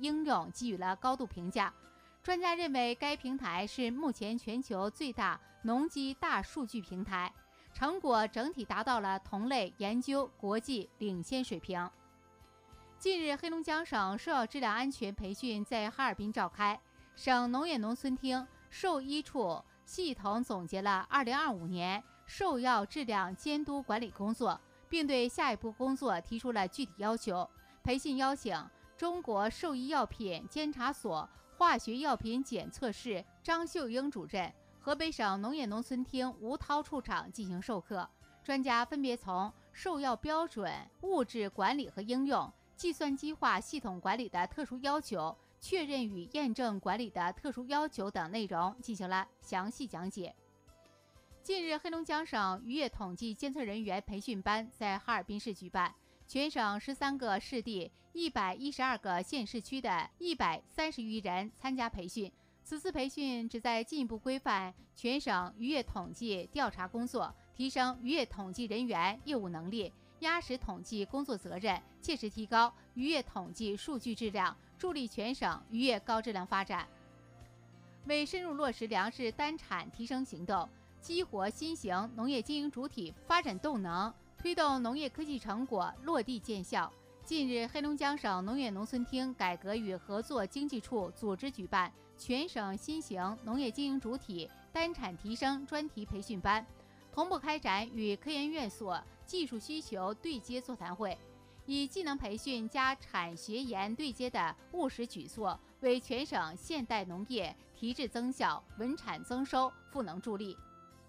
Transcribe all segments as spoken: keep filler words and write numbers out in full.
应用给予了高度评价。专家认为，该平台是目前全球最大农机大数据平台，成果整体达到了同类研究国际领先水平。近日，黑龙江省兽药质量安全培训在哈尔滨召开，省农业农村厅兽医处系统总结了二零二五年兽药质量监督管理工作，并对下一步工作提出了具体要求。培训邀请中国兽医药品监察所化学药品检测室张秀英主任、河北省农业农村厅吴涛处长进行授课。专家分别从兽药标准、物质管理和应用、计算机化系统管理的特殊要求、确认与验证管理的特殊要求等内容进行了详细讲解。近日，黑龙江省渔业统计监测人员培训班在哈尔滨市举办，全省十三个市地、一百一十二个县市区的一百三十余人参加培训。此次培训旨在进一步规范全省渔业统计调查工作，提升渔业统计人员业务能力，压实统计工作责任，切实提高渔业统计数据质量，助力全省渔业高质量发展。为深入落实粮食单产提升行动，激活新型农业经营主体发展动能，推动农业科技成果落地见效。近日，黑龙江省农业农村厅改革与合作经济处组织举办全省新型农业经营主体单产提升专题培训班，同步开展与科研院所技术需求对接座谈会，以技能培训加产学研对接的务实举措，为全省现代农业提质增效、稳产增收赋能助力。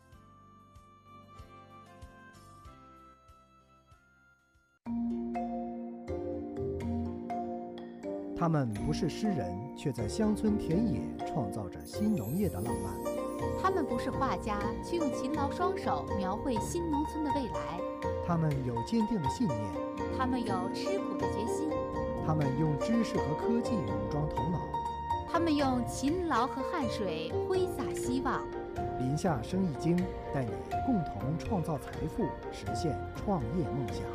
他们不是诗人，却在乡村田野创造着新农业的浪漫。 他们不是画家，却用勤劳双手描绘新农村的未来。 他们有坚定的信念， 他们有吃苦的决心。 他们用知识和科技武装头脑， 他们用勤劳和汗水挥洒希望。 林夏生意经带你共同创造财富，实现创业梦想。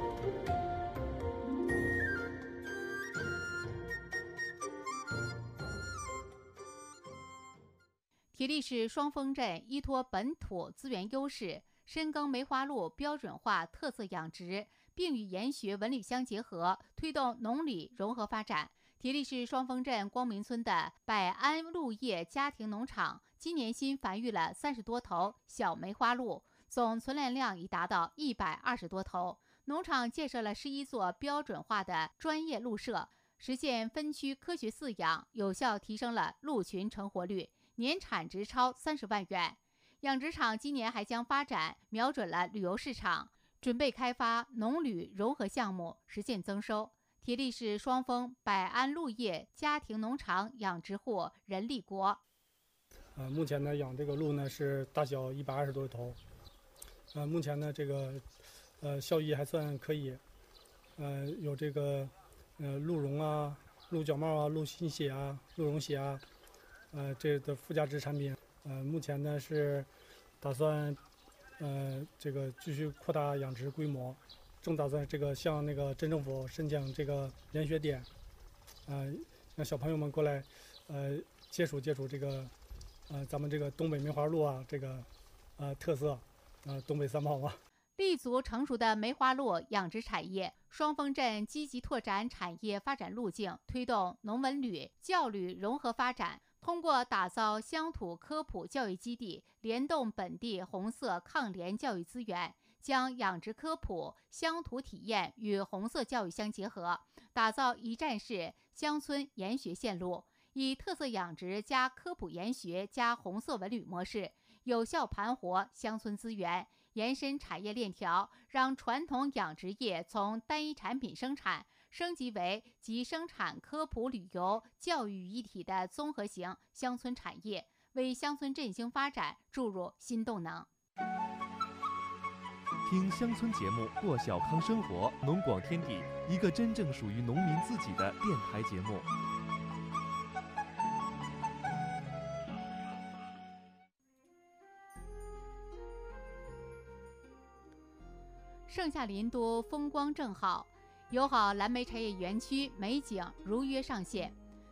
铁力市双峰镇依托本土资源优势，深耕梅花鹿标准化特色养殖，并与研学文旅相结合，推动农旅融合发展。铁力市双峰镇光明村的百安鹿业家庭农场今年新繁育了三十多头小梅花鹿，总存栏量已达到一百二十多头。农场建设了十一座标准化的专业鹿舍，实现分区科学饲养，有效提升了鹿群成活率，年产值超三十万元。养殖场今年还将发展瞄准了旅游市场，准备开发农旅融合项目，实现增收。铁力市双峰百安鹿业家庭农场养殖户任立国。 呃，目前呢养这个鹿呢是大小一百二十多头，呃，目前呢这个呃效益还算可以，呃，有这个呃鹿茸啊、鹿角帽啊、鹿心血啊、鹿茸血啊，呃，这的附加值产品。呃，目前呢是打算呃这个继续扩大养殖规模，正打算这个向那个镇政府申请这个研学点，呃，让小朋友们过来呃接触接触这个呃咱们这个东北梅花鹿啊这个呃特色，呃东北三宝嘛。 立足成熟的梅花鹿养殖产业，双峰镇积极拓展产业发展路径，推动农文旅、教旅融合发展。通过打造乡土科普教育基地，联动本地红色抗联教育资源，将养殖科普、乡土体验与红色教育相结合，打造一站式乡村研学线路，以特色养殖加科普研学加红色文旅模式，有效盘活乡村资源，延伸产业链条，让传统养殖业从单一产品生产升级为集生产、科普、旅游、教育于一体的综合型乡村产业，为乡村振兴发展注入新动能。 听乡村节目，过小康生活，农广天地，一个真正属于农民自己的电台节目。 盛夏林都风光正好，友好蓝莓产业园区美景如约上线。